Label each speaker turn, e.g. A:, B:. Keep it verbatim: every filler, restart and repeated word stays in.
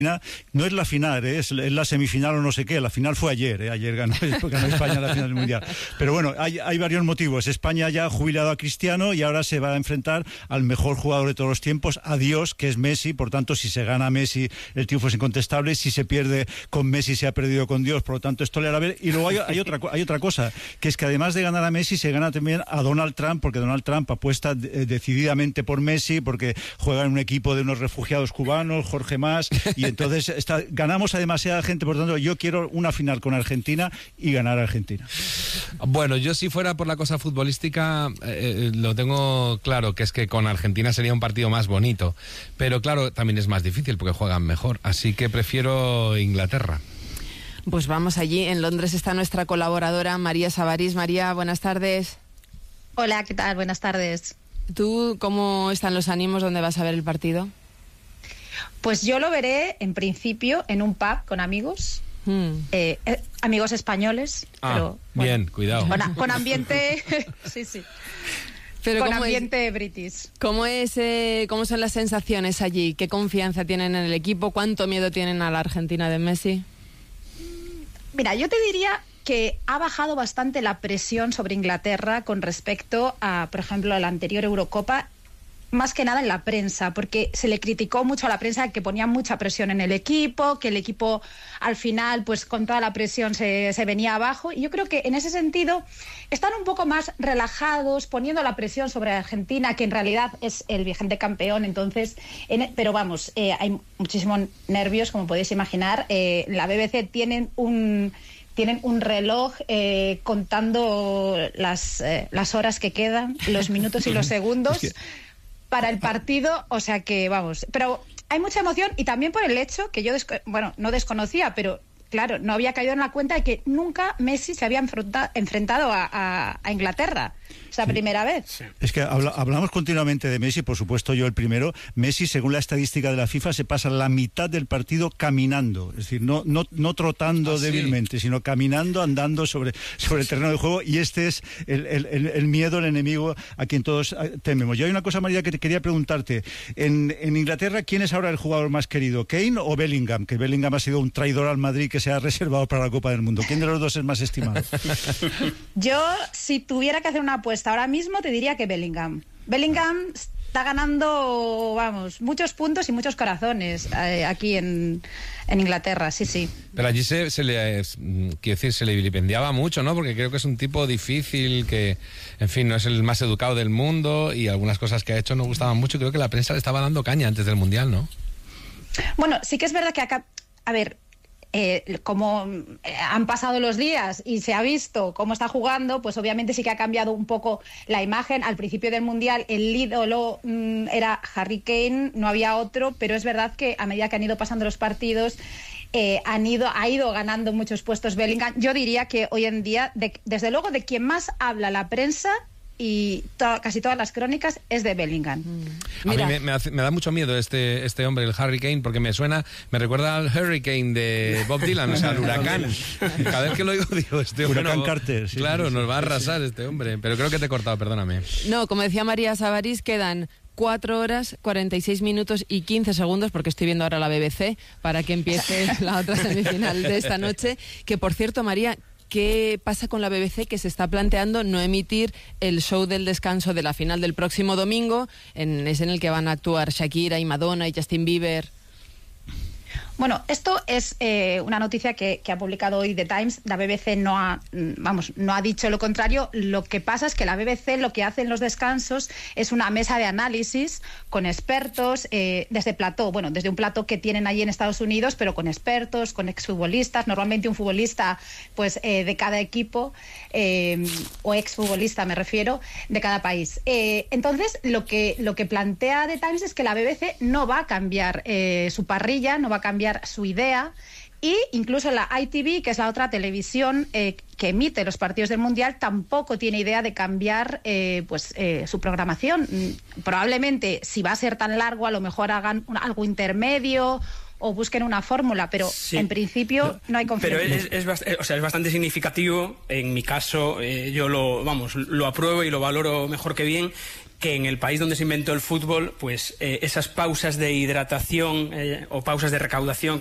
A: No es la final, ¿eh? es, es la semifinal o no sé qué. La final fue ayer, ¿eh? Ayer ganó, ganó España la final del Mundial. Pero bueno, hay, hay varios motivos. España ya ha jubilado a Cristiano y ahora se va a enfrentar al mejor jugador de todos los tiempos, a Dios, que es Messi. Por tanto, si se gana Messi, el triunfo es incontestable. Si se pierde con Messi, se ha perdido con Dios. Por lo tanto, esto le hará ver. Y luego hay, hay, otra, hay otra cosa, que es que además de ganar a Messi, se gana también a Donald Trump, porque Donald Trump apuesta de, decididamente por Messi, porque juega en un equipo de unos refugiados cubanos, Jorge Mas, y entonces está, ganamos a demasiada gente. Por tanto, yo quiero una final con Argentina y ganar a Argentina.
B: Bueno, yo si fuera por la cosa futbolística, eh, lo tengo claro, que es que con Argentina sería un partido más bonito, pero claro, también es más difícil porque juegan mejor, así que prefiero Inglaterra.
C: Pues vamos allí. En Londres está nuestra colaboradora María Sabarís. María, buenas tardes.
D: Hola, ¿qué tal? Buenas tardes.
C: ¿Tú cómo están los ánimos? ¿Dónde vas a ver el partido?
D: Pues yo lo veré, en principio, en un pub con amigos, hmm. eh, eh, amigos españoles.
B: Ah,
D: pero,
B: bien,
D: bueno,
B: cuidado.
D: Con, con ambiente, sí, sí.
C: Pero
D: con
C: ¿cómo
D: ambiente
C: es,
D: british.
C: ¿cómo, es, eh, ¿Cómo son las sensaciones allí? ¿Qué confianza tienen en el equipo? ¿Cuánto miedo tienen a la Argentina de Messi?
D: Mira, yo te diría que ha bajado bastante la presión sobre Inglaterra con respecto a, por ejemplo, a la anterior Eurocopa, más que nada en la prensa, porque se le criticó mucho a la prensa que ponía mucha presión en el equipo, que el equipo al final, pues con toda la presión se, se venía abajo, y yo creo que en ese sentido están un poco más relajados, poniendo la presión sobre Argentina, que en realidad es el vigente campeón. Entonces, en, pero vamos, eh, hay muchísimos nervios, como podéis imaginar. Eh, la B B C tienen un... Tienen un reloj eh, contando las, eh, las horas que quedan, los minutos y los segundos es que... para el partido, o sea que vamos. Pero hay mucha emoción, y también por el hecho que yo, desco- bueno, no desconocía, pero claro, no había caído en la cuenta de que nunca Messi se había enfrenta- enfrentado a, a, a Inglaterra. Es la sí. primera vez. Sí.
A: Es que habla, hablamos continuamente de Messi, por supuesto yo el primero. Messi, según la estadística de la FIFA, se pasa la mitad del partido caminando. Es decir, no, no, no trotando ¿Ah, débilmente, sí? sino caminando, andando sobre, sobre el terreno de juego. Y este es el, el, el, el miedo, el enemigo a quien todos tememos. Y hay una cosa, María, que te quería preguntarte. En, en Inglaterra, ¿quién es ahora el jugador más querido? ¿Kane o Bellingham? Que Bellingham ha sido un traidor al Madrid que se ha reservado para la Copa del Mundo. ¿Quién de los dos es más estimado?
D: Yo, si tuviera que hacer una apuesta ahora mismo, te diría que Bellingham. Bellingham está ganando, vamos, muchos puntos y muchos corazones eh, aquí en, en Inglaterra, sí, sí.
B: Pero allí se, se le, quiero decir, se le vilipendiaba mucho, ¿no? Porque creo que es un tipo difícil, que, en fin, no es el más educado del mundo, y algunas cosas que ha hecho no gustaban mucho. Creo que la prensa le estaba dando caña antes del Mundial, ¿no?
D: Bueno, sí que es verdad que acá, a ver... Eh, como eh, han pasado los días y se ha visto cómo está jugando, pues obviamente sí que ha cambiado un poco la imagen. Al principio del Mundial el ídolo mmm, era Harry Kane, no había otro, pero es verdad que a medida que han ido pasando los partidos eh, han ido, ha ido ganando muchos puestos Bellingham. Yo diría que hoy en día, de, desde luego, de quien más habla la prensa y to- casi todas las crónicas es de Bellingham.
B: Mm. A mí me, me, hace, me da mucho miedo este, este hombre, el Harry Kane, porque me suena, me recuerda al Hurricane de Bob Dylan, o sea, al huracán. Cada vez que lo oigo digo, este hombre...
A: Huracán
B: no,
A: Carter. Sí,
B: claro,
A: sí,
B: nos va a arrasar
A: sí.
B: este hombre, pero creo que te he cortado, perdóname.
C: No, como decía María Sabarís, quedan cuatro horas, cuarenta y seis minutos y quince segundos, porque estoy viendo ahora la B B C, para que empiece la otra semifinal de esta noche. Que, por cierto, María, ¿qué pasa con la B B C, que se está planteando no emitir el show del descanso de la final del próximo domingo? En, es en el que van a actuar Shakira y Madonna y Justin Bieber.
D: Bueno, esto es eh, una noticia que, que ha publicado hoy The Times. La B B C no ha, vamos, no ha dicho lo contrario. Lo que pasa es que la B B C lo que hace en los descansos es una mesa de análisis con expertos eh, desde plató, bueno, desde un plató que tienen allí en Estados Unidos, pero con expertos, con exfutbolistas, normalmente un futbolista pues eh, de cada equipo, eh, o exfutbolista me refiero, de cada país. Eh, entonces, lo que, lo que plantea The Times es que la B B C no va a cambiar eh, su parrilla, no va a cambiar su idea, y incluso la I T V, que es la otra televisión eh, que emite los partidos del Mundial, tampoco tiene idea de cambiar eh, pues eh, su programación. Probablemente, si va a ser tan largo, a lo mejor hagan un, algo intermedio, o busquen una fórmula, pero
E: Sí.
D: en principio no hay conflicto.
E: Pero es, es, bast- o sea, es bastante significativo. En mi caso, eh, yo lo, vamos, lo apruebo y lo valoro mejor que bien, que en el país donde se inventó el fútbol, pues eh, esas pausas de hidratación eh, o pausas de recaudación,